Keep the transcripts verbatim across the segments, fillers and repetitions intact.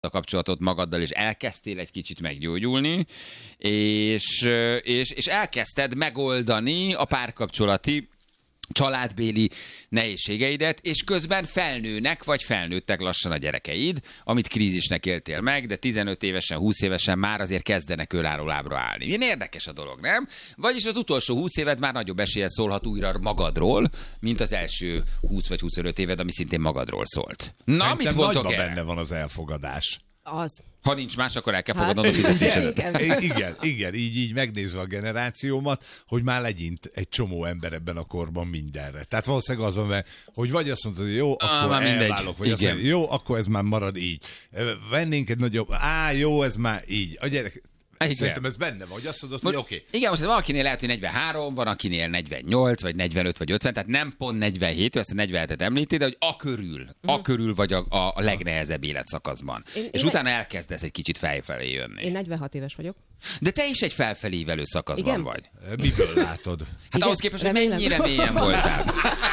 a kapcsolatot magaddal, és elkezdtél egy kicsit meggyógyulni, és, és, és elkezdted megoldani a párkapcsolati családbéli nehézségeidet, és közben felnőnek, vagy felnőttek lassan a gyerekeid, amit krízisnek éltél meg, de tizenöt évesen, húsz évesen már azért kezdenek önálló lábra állni. Ilyen érdekes a dolog, nem? Vagyis az utolsó húsz évad már nagyobb eséllyel szólhat újra magadról, mint az első húsz vagy huszonöt éved, ami szintén magadról szólt. Na, Szerintem mit mondtok nagyban el? benne van az elfogadás. Az. Ha nincs más, akkor el kell fogadnod a fizetésedet. Igen. Igen, igen, így, így megnézve a generációmat, hogy már legyint egy csomó ember ebben a korban mindenre. Tehát valószínűleg azon, mert, hogy vagy azt mondod, hogy jó, akkor ah, elválok, vagy azt mondod, jó, akkor ez már marad így. Vennénk egy nagyobb, á, jó, ez már így. A gyerek, Igen. Szerintem ez benne van, hogy azt mondod, hogy oké. Okay. Igen, most valakinél lehet, hogy negyvenhárom, van akinél negyvennyolc, vagy negyvenöt, vagy ötven, tehát nem pont negyvenhét, ezt a negyvenhetet említi, de hogy a körül, a Mhm. körül vagy a, a legnehezebb életszakaszban. Én- És én- utána elkezdesz egy kicsit felfelé jönni. Én negyvenhat éves vagyok. De te is egy felfelévelő szakaszban Igen? vagy. Miből látod? Hát Igen, ahhoz képest, hogy remélem. mennyire mélyen voltál.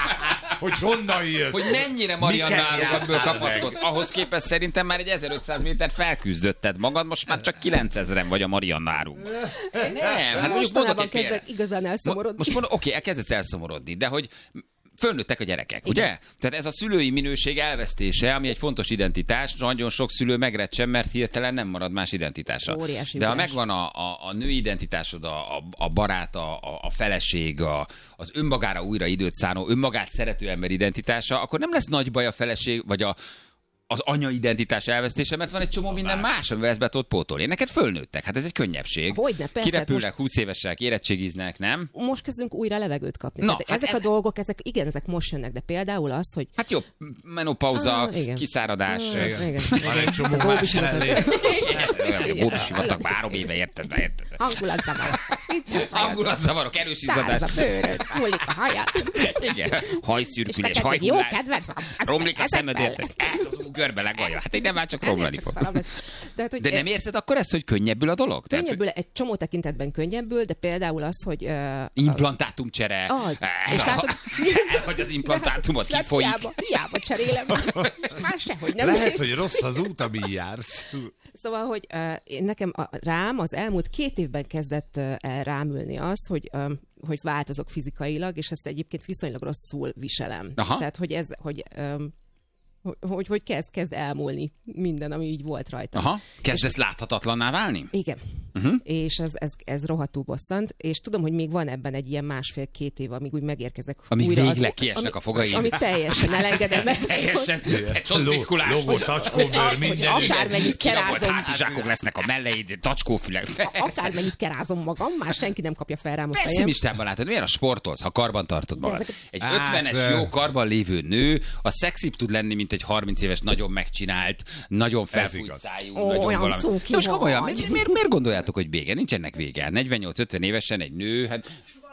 Hogy honnan jössz? Hogy mennyire Marianna Miket Árugabból jártál kapaszkodsz. Ahhoz képest szerintem már egy ezerötszáz méter felküzdötted magad, most már csak kilencezren vagy a Marianna Árug. Nem, hát mondjuk mondok Mostanában egy példát. kezdek igazán elszomorodni. Most mondom, oké, elkezdesz elszomorodni, de hogy fölnőttek a gyerekek, igen. Ugye? Tehát ez a szülői minőség elvesztése, ami egy fontos identitás, nagyon sok szülő megrecsen, mert hirtelen nem marad más identitása. Óriási de ha ugrás. megvan a, a, a női identitásod, a, a, a barát, a, a, a feleség, a, az önmagára újra időt szánó, önmagát szerető ember identitása, akkor nem lesz nagy baj a feleség, vagy a az anya identitás elvesztése, mert van egy csomó minden más, amivel ezt be tudod pótolni. Neked fölnőttek, hát ez egy könnyebbség. Hogyne, persze, Kirepülnek, most- húsz évesek, érettségiznek, nem? Most kezdünk újra levegőt kapni. Na, Tehát hát ezek ez- a dolgok, ezek, igen, ezek most jönnek, de például az, hogy... Hát jó, menopauza, Ah, igen. kiszáradás. Ah, Igen. igen. Van egy csomó A más góbisivatag. mellé. Góbisivatag már három éve, érted be, érted be. Hangulatzavar. Hangulatzavarok, erős izzadás. Száraz a bőröd, hullik a hajad. Igen, És hajszürkülés, neked még jó hajhullás. kedved van. Az Romlik a ezek szemed, mellett. érted? Ez az görbe legalja. Hát innen már csak Ennél romlani csak fog. szarabb lesz. Tehát, hogy De nem érzed akkor ezt, hogy könnyebbül a dolog? Tehát, könnyebbül, egy csomó tekintetben könnyebbül, de például az, hogy... Uh, implantátumcsere. Az. Eh, És látod- Elhagy az implantátumot, de hát kifolyik. Hiába, hiába cserélem. Már sehogy nem Lehet, néz. hogy rossz az út, amin jársz. Szóval, hogy uh, én nekem a, rám az elmúlt két évben kezdett uh, el rám ülni az, hogy, um, hogy változok fizikailag, és ezt egyébként viszonylag rosszul viselem. Aha. Tehát, hogy ez, hogy, um, hogy, hogy, hogy kezd, kezd elmúlni minden, ami így volt rajta. Aha, kezdesz láthatatlanná válni? Igen. Uh-huh. És ez, ez, ez rohadtul bosszant, és tudom, hogy még van ebben egy ilyen másfél-két év, amíg úgy megérkezek Amíg újra. végleg az, kiesnek ami, a fogaid. Ami teljesen elengedem ezt. Teljesen, te csontritkulás. Logó, tacskóbőr, hogy minden. akármennyit Kirabolt kerázom, hátizsákok lesznek a melleid, tacskófülek. akármennyit kerázom magam, már senki nem kapja fel rám a fejem. Pessimistában látod, miért a sportolsz, ha karban tartod magad? ezek- Egy Hát, ötvenes eh. jó karban lévő nő, a szexibb tud lenni, mint egy harminc éves, nagyon megcsinált, nagyon felfújt igaz. szájú, Ó, nagyon olyan valami. cuki De most komolyan, vagy. miért, miért, miért gondoljátok, hogy vége? Nincs ennek vége. negyvennyolc-ötven évesen egy nő, hát...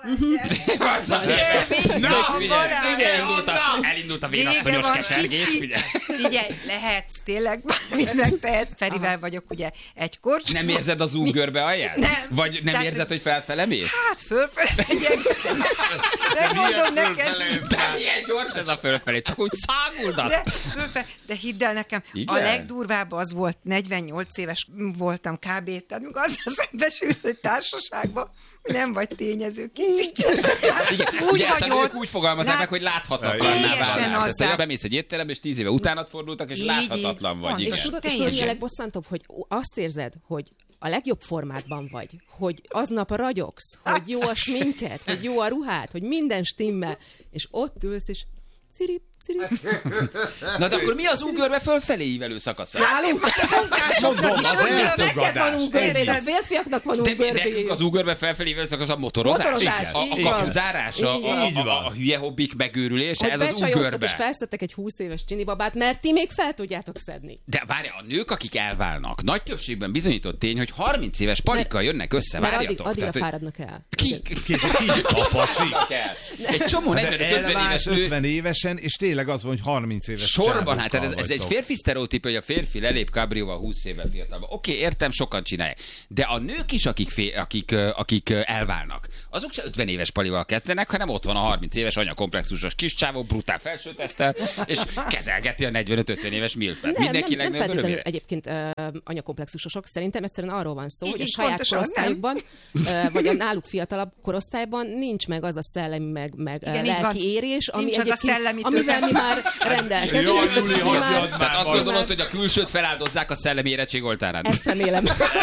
Na, figyelj, figyelj, elindult a, elindult a vénasszonyos Vége van, kesergés, kicsi. figyelj. Figyelj, lehet, tényleg bármit megtehetsz. Ferivel vagyok ugye egy korcsban. Nem érzed az úgörbe alját? Nem. Vagy nem Tehát- érzed, hogy felfele mész? Hát, fölfele megyek. Megmondom neked. De milyen gyors ez a fölfelé, csak úgy száguldasz. De, fölfele, de hidd el nekem, Igen? a legdurvább az volt, negyvennyolc éves voltam kb. Tehát amikor azzal szembesülsz egy társaságba, hogy nem vagy tényező kicsit. Igen, Úgy ugye ezt a vagy nők ott. úgy fogalmazzák Lát- meg, hogy láthatatlanná Teljesen válás. Tehát, azzá. hogy bemész egy étterembe, és tíz éve utánad fordultak, és Így, láthatatlan így. vagy. Pont. Igen. És tudod, és Teljesen. tudod, mi a legbosszantóbb, hogy azt érzed, hogy a legjobb formádban vagy, hogy aznap ragyogsz, hogy jó a sminket, hogy jó a ruhát, hogy minden stimmel, és ott ülsz, és cirip, cirip. Na de akkor mi az úgörbe fölfelé ívelő szakasz? Nálunk a munkásoknak is az van, neked van elfogadás. úgörbéd, a férfiaknak van De úgörbéd. nekünk az úgörbe felfelé ívelő szakasz a motorozás? Motorozás, A, a így van. kapuzárás? A, a, Így a, van. a, a hülye hobbik megőrülése? Hogy Ez az becsajoztak és úgörbe? felszedtek egy húsz éves csinibabát, mert ti még fel tudjátok szedni. De várj, a nők, akik elválnak, nagy többségben bizonyított tény, hogy harminc éves palikkal jönnek össze, Mert addig, várjatok. addigra hogy fáradnak el. ki, Igen. Ki, ki, a pacsi. kell. Egy csomó De negyven-ötven éves elválsz nő. ötven évesen, és tényleg tényleg az van, hogy harminc éves Sorban, hát ez, ez egy vagytok. férfi sztereotíp, hogy a férfi lelép kabrióval húsz évvel fiatalban. Oké, okay, értem, sokan csinálják. De a nők is, akik, fé, akik, akik elválnak, azok se ötven éves palival kezdenek, hanem ott van a harminc éves anyakomplexusos kis csávó, brutál felsőtesztel, és kezelgeti a negyvenöt-ötven éves milfet. Nem, nem, nem feltétlenül egyébként uh, anyakomplexusosok. Szerintem egyszerűen arról van szó, Így hogy a is saját pontosan, korosztályukban, uh, vagy a náluk fiatalabb korosztályban nincs meg az a szellemi, meg, meg Igen, uh, lelki érés, ami nincs az a szellemi amivel mi már rendelkezünk. Jaj, Juli, Mi hagyjad már- már. Tehát azt Vagy- gondolod, hogy a külsőt feláldozzák a szellemi érettség oltárán. Ezt remélem.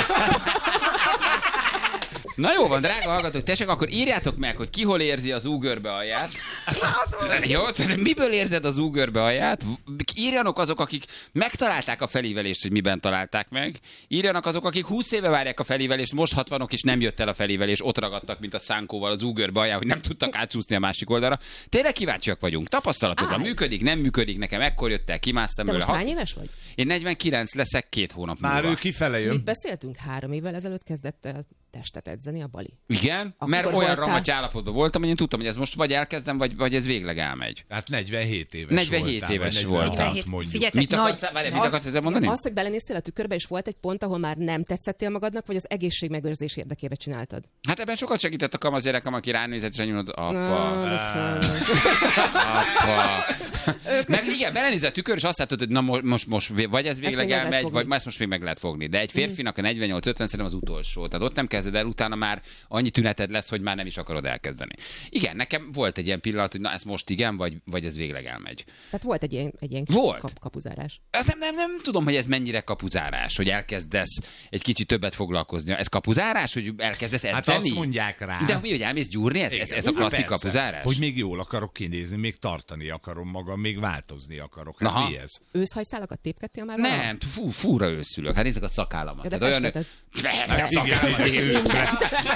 Na jó van, drága hallgatók, tessék, akkor írjátok meg, hogy ki hol érzi az úgörbe alját. Jó, de miből érzed az úgörbe alját? Írjanak azok, akik megtalálták a felívelést, hogy miben találták meg. Írjanak azok, akik húsz éve várják a felívelést, most hatvanok, és nem jött el a felívelés, ott ragadtak, mint a szánkóval az úgörbe alján, hogy nem tudtak átsúszni a másik oldalra. Tényleg kíváncsiak vagyunk. Tapasztalatokra Áj. működik, nem működik, nekem ekkor jött el, kimásztam Te belőle. most Ha- hány éves vagy? Én negyvenkilenc leszek két hónap Már múlva. ő kifele jön. Mit beszéltünk? Három évvel ezelőtt kezdett el testet edzeni a Bali. Igen, Akkor mert olyan voltál- ramacs állapotban voltam, hogy én tudtam, hogy ez most vagy elkezdem, vagy, vagy ez végleg elmegy. Hát negyvenhét éves negyvenhét voltál, éves vagy voltam. negyvenhat mondjuk. Figyeljetek, Mit nagy... akarsz, várj, mit akarsz ezzel mondani? Az, hogy belenéztél a tükörbe, és volt egy pont, ahol már nem tetszettél magadnak, vagy az egészségmegőrzés érdekében csináltad? Hát ebben sokat segített a kamaszgyerekem, aki ránézett, és annyira mondta, apa, Ah, de szörnyű. apa. Meg igen, belenézett a tükör, és azt látod, hogy na mo- most, most vagy ez végleg még meg lehet elmegy, fogni. vagy már ezt most még meg lehet fogni. De egy férfinak a negyvennyolc ötven szerintem az utolsó. Tehát ott nem kezded el, utána már annyi tüneted lesz, hogy már nem is akarod elkezdeni. Igen, nekem volt egy ilyen pillanat, hogy na ez most igen, vagy, vagy ez végleg elmegy. Tehát volt egy ilyen, egy ilyen kis Volt. kap, kapuzárás. Azt nem, nem, nem tudom, hogy ez mennyire kapuzárás, hogy elkezdesz egy kicsit többet foglalkozni. Ez kapuzárás, hogy elkezdesz edzeni? Hát azt mondják rá. De mi, hogy elmész gyúrni? Ez, ez, Igen, ez a klasszik persze. kapuzárás? Hogy még jól akarok kinézni, még tartani akarom magam, még változni akarok. Hát Aha. mi ez? Őszhajszálakat tépkedtél már valaha? Nem, fú, fúra őszülök. Hát nézzek a szakállamat. Ja, de Tehát festetted. Persze, a szakállamat. Igen, igen, Igen.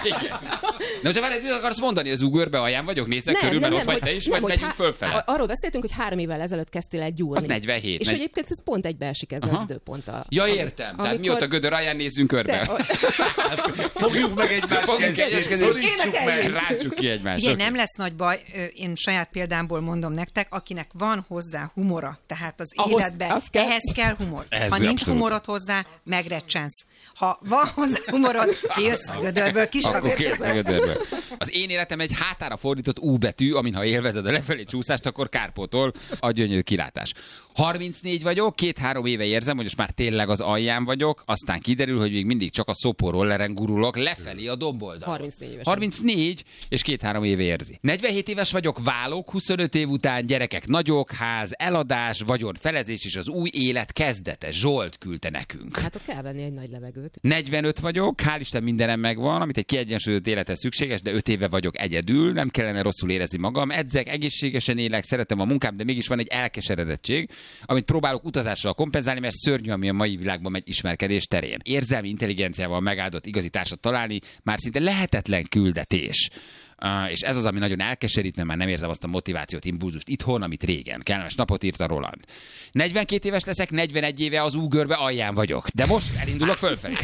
De most várj, mit akarsz mondani, az ugörbe alján vagyok? Nézzek körül, mert ott vagy te is, vagy hogy megyünk há- fölfele? a- Arról beszéltünk, hogy három évvel ezelőtt kezdtél el gyúrni. Az negyvenhét. És Negy- egyébként ez pont egybeesik ezzel Aha. az időponttal. Ja, értem. Tehát mióta gödör alján nézzünk körbe. Te, Fogjuk meg egymást Fogjuk kezdeni, egymást kezdeni. szorítsuk meg. Rácsuk ki egymást. Figyelj, Oké. nem lesz nagy baj, ö, én saját példámból mondom nektek, akinek van hozzá humora, tehát az Ahhoz- életben, az kell. ehhez kell humor. Ez ha nincs abszolút. humorod hozzá, megrecsensz. Ha van hozzá humorod, kijössz a gödörből, kis Akkor vagy. kész a gödörből. Az én életem egy hátára fordított U betű, amin ha élvezed a lefelé csúszást, akkor kárpótol a gyönyörű kilátás. harmincnégy vagyok, két-három éve érzem, hogy most már tényleg az alján vagyok, aztán kiderül, hogy még mindig csak a szopó rolleren gurulok lefelé a domboldalon. harmincnégy éves. harmincnégy, és két-három éve érzi. negyvenhét éves vagyok, válok, huszonöt év után, gyerekek nagyok, ház, eladás, vagyon, felezés és az új élet kezdete. Zsolt küldte nekünk. Hát ott kell venni egy nagy levegőt. negyvenöt vagyok, hál' Isten mindenem megvan, amit egy kiegyensúlyozott élethez szükséges, de öt éve vagyok egyedül, nem kellene rosszul érezni magam, edzek, egészségesen élek, szeretem a munkám, de mégis van egy elkeseredettség, amit próbálok utazással kompenzálni, mert szörnyű, ami a mai világban megy ismerkedés terén. Érzelmi intelligenciával megáldott igazi társat találni már szinte lehetetlen küldetés. Uh, és ez az, ami nagyon elkeserít, mert már nem érzem azt a motivációt, impulzust itthon, amit régen. Kellemes napot írt a Roland. negyvenkét éves leszek, negyvenegy éve az úgörbe alján vagyok. De most elindulok fölfelé.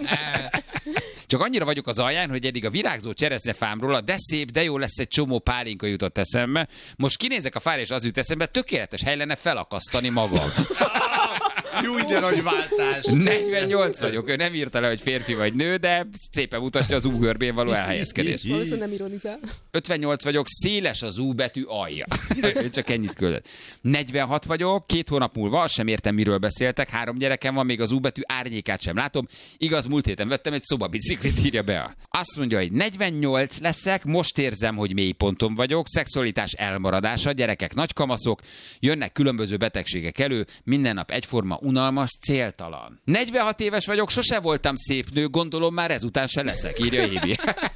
Csak annyira vagyok az alján, hogy eddig a virágzó cseresznyefámról a de szép, de jó lesz egy csomó pálinka jutott eszembe. Most kinézek a fára, és az jut eszembe, tökéletes hely lenne felakasztani magam. Jó, de nagy váltás. negyvennyolc vagyok, ő nem írta le, hogy férfi vagy nő, de szépen mutatja az úgörbén való elhelyezkedést. Valószínűleg nem ironizál. ötvennyolc vagyok, széles az U betű alja. Ő csak ennyit küldött. negyvenhat vagyok, két hónap múlva, azt sem értem, miről beszéltek, három gyerekem van, még az U betű árnyékát sem látom. Igaz, múlt héten vettem egy szobabiciklit, írja be. Azt mondja, hogy negyvennyolc leszek, most érzem, hogy mély ponton vagyok, szexualitás elmaradása, gyerekek nagy kamaszok, jönnek különböző betegségek elő, minden nap egyforma, unalmas, céltalan. negyvenhat éves vagyok, sose voltam szép nő, gondolom már ezután se leszek, írja Évi.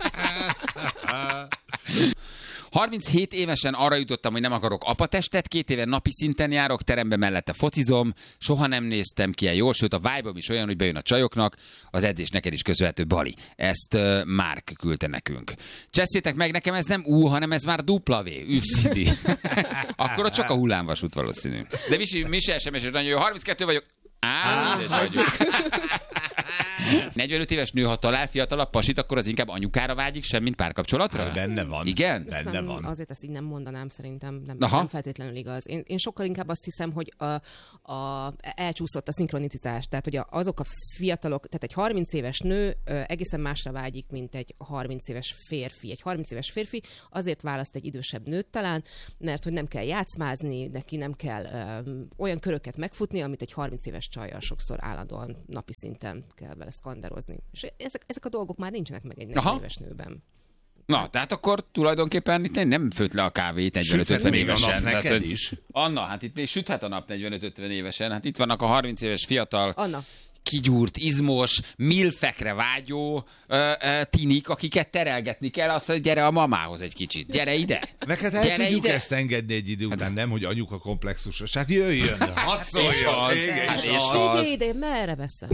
harminchét évesen arra jutottam, hogy nem akarok apatestet, két éve napi szinten járok, terembe mellette focizom, soha nem néztem ki ilyen jól, sőt a vibe-om is olyan, hogy bejön a csajoknak, az edzés neked is köszönhető, Bali. Ezt uh, Márk küldte nekünk. Cseszétek meg, nekem ez nem U, hanem ez már dupla V, üfszidi. Akkor ott csak a hullámvasút valószínű. De Misi, Misi es em es-es nagyon jó, harminckettő vagyok. Á, mindegy vagyok. negyvenöt éves nő, ha talál fiatalabb pasit, akkor az inkább anyukára vágyik, semmint párkapcsolatra? Hát benne van. Igen? Ezt Benne nem, van. Azért ezt így nem mondanám, szerintem nem, Aha. nem feltétlenül igaz. Én, én sokkal inkább azt hiszem, hogy a, a, elcsúszott a szinkronicitás. Tehát, hogy a, azok a fiatalok, tehát egy harminc éves nő ö, egészen másra vágyik, mint egy harminc éves férfi. Egy harminc éves férfi azért választ egy idősebb nőt talán, mert hogy nem kell játszmázni, neki nem kell ö, olyan köröket megfutni, amit egy harminc éves csajjal sokszor állandóan napi szinten kell vele szkanderozni. És ezek, ezek a dolgok már nincsenek meg egy negyven éves nőben. Na, tehát akkor tulajdonképpen itt nem főtt le a kávét negyvenöt-ötven Süthet még a évesen. nap Tehát, neked hogy- is. Anna, hát itt még süthet a nap negyvenöt-ötven évesen. Hát itt vannak a harminc éves fiatal, Anna. kigyúrt, izmos, milfekre vágyó ö, ö, tinik, akiket terelgetni kell, azt, hogy gyere a mamához egy kicsit. Gyere ide. Neked el Gyere tudjuk ide. ezt engedni egy idő után, nem, hogy anyuka komplexusra. Hát jöjjön, hadd szóljon. az, Igen, hát és és az. az. Ide, ide, merre veszem?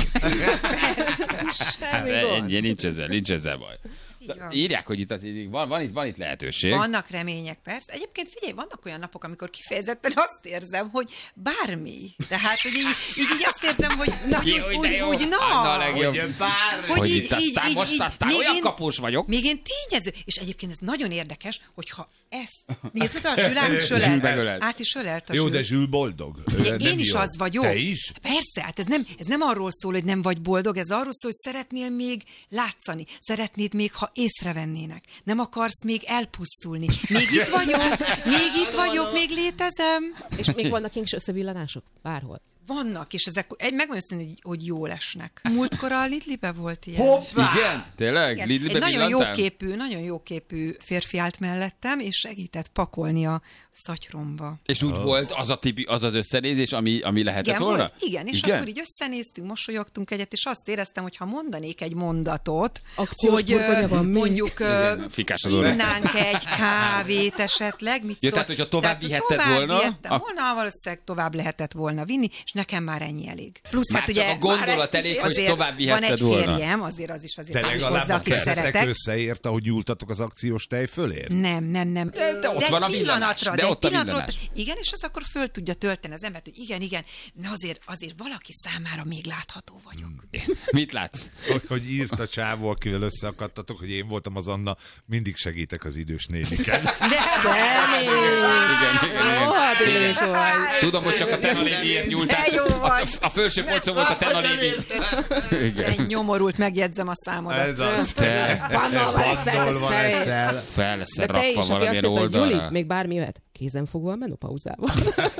Semmi Hát, gond. ennyi, nincs ezzel, nincs ezzel baj. van. Írják, hogy itt, az, van, van, itt, van itt lehetőség. Vannak remények, persze. Egyébként figyelj, vannak olyan napok, amikor kifejezetten azt érzem, hogy bármi. Tehát, hogy így, így, így azt érzem, hogy na, Jó, úgy, de úgy, jó. úgy, na, Anna a legjobb. Hogy bár... Hogy itt aztán, most aztán még olyan én- kapós vagyok. Még én tényező. És egyébként ez nagyon érdekes, hogyha ezt... Nézd, a Zsülán is Zsül ölelt. megölelt. Át is ölelt a Jó, Zsül. de Zsül boldog. Ugye, Nem én is jó. az vagyok. Te is? Persze, hát ez nem, ez nem arról szól, hogy nem vagy boldog, ez arról szól, hogy szeretnél még látszani, szeretnéd még, ha észrevennének. Nem akarsz még elpusztulni. Még itt vagyok, még itt vagyok, még létezem. És még vannak ilyen kis összevillanások? Bárhol. Vannak, és ezek, egy, megmondom őszintén, hogy, hogy jól esnek. Múltkor a Lidlibe volt ilyen. Igen? Tényleg? Igen. Lidlibe Egy nagyon villantál? jóképű, nagyon jóképű férfi állt mellettem, és segített pakolni a szatyromba. És úgy volt az a tipi, az, az összenézés, ami, ami lehetett Igen, volna? volt, igen, és igen? akkor így összenéztünk, mosolyogtunk egyet, és azt éreztem, hogy ha mondanék egy mondatot, Akciós hogy burgonya ö, van még. mondjuk ö, Igen, fikás az orra. innánk egy kávét esetleg, mit Ja, szól? tehát, hogyha tovább vihetted tovább volna, Vihettem ak- volna, valószínűleg tovább lehetett volna vinni, és nekem már ennyi elég. Plusz Már hát csak ugye a gondolat már ezt is elég, hogy azért tovább vihetted van egy volna. férjem, azért az is azért De van legalább hozzá, a akit keretek szeretek. összeért, ahogy nyúltatok az akciós tej fölért? Nem, nem, nem. De- de ott egy van a villanás, pillanatra, de egy ott a pillanatra villanás. Igen, és az akkor föl tudja tölteni az embert, hogy igen, igen, de azért, azért valaki számára még látható vagyok. Mit látsz? Hogy, hogy írt a csávó, akivel összeakadtatok, hogy én voltam az Anna, mindig segítek az idős néniken. Személy! Igen, igen, igen. Rohadék vagy. Tudom, hogy csak a tenaléviért nyúltál. De jó A, vagy. a felső polcon volt a tenalévi. Egy nyomorult, megjegyzem a számodat. Ez az. Te Bannolva leszel, Bannolva te személy. leszel. fel leszel De te is, rakva aki azt valamilyen mondta, hogy Juli, oldalra. még bármi jöhet, kézen fogva a menopauzába.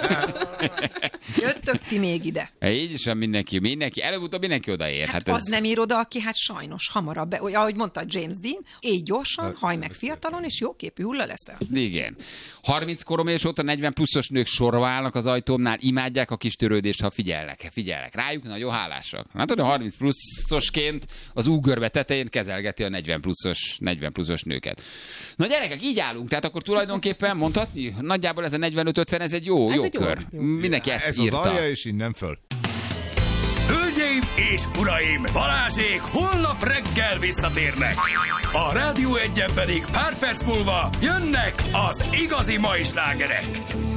Jöttök ti még ide. Így is van mindenki, mindenki, előbb-utóbb mindenki odaér. Hát, Hát hát ez... az nem ír oda, aki hát sajnos hamarabb, be, olyan, ahogy mondta James Dean, így gyorsan, haj meg fiatalon, és jóképű hulla leszel. Igen. harminc korom és óta negyven pluszos nők sorba állnak az ajtómnál, imádják a kis törődést, ha figyelnek, figyelnek rájuk, nagyon hálásak. Látod, a harminc pluszosként az úgörbe tetején kezelgeti a negyven pluszos, negyven pluszos nőket. Na gyerekek, így állunk, tehát akkor tulajdonképpen mondhatni, nagyjából ez a negyvenöt ötven, ez egy jó, Ez jó egy jó, kör. jó. Mindenki ezt Ez az írta. alja, és innen föl. Hölgyeim és uraim, Balázsék holnap reggel visszatérnek. A Rádió Egyen pedig pár perc múlva jönnek az igazi mai slágerek.